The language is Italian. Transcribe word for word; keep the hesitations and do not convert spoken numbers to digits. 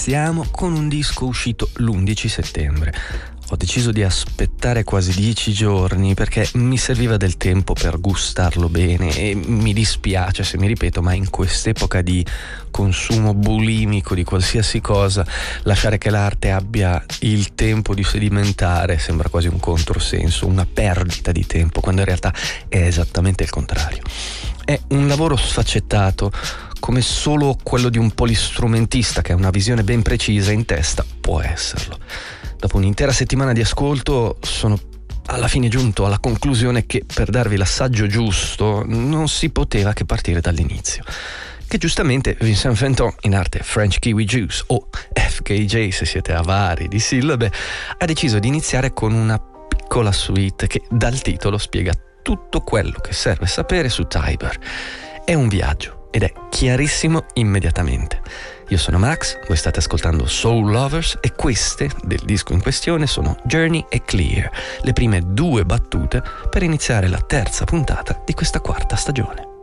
iniziamo con un disco uscito l'undici settembre. Ho deciso di aspettare quasi dieci giorni perché mi serviva del tempo per gustarlo bene e mi dispiace se mi ripeto, ma in quest'epoca di consumo bulimico di qualsiasi cosa, lasciare che l'arte abbia il tempo di sedimentare sembra quasi un controsenso, una perdita di tempo, quando in realtà è esattamente il contrario. È un lavoro sfaccettato, come solo quello di un polistrumentista che ha una visione ben precisa in testa può esserlo. Dopo un'intera settimana di ascolto sono alla fine giunto alla conclusione che per darvi l'assaggio giusto non si poteva che partire dall'inizio, che giustamente Vincent Fenton, in arte French Kiwi Juice o F K J se siete avari di sillabe, ha deciso di iniziare con una piccola suite che dal titolo spiega tutto quello che serve sapere su Tybur. È un viaggio ed è chiarissimo immediatamente. Io sono Max, voi state ascoltando Soul Lovers e queste del disco in questione sono Journey e Clear, le prime due battute per iniziare la terza puntata di questa quarta stagione.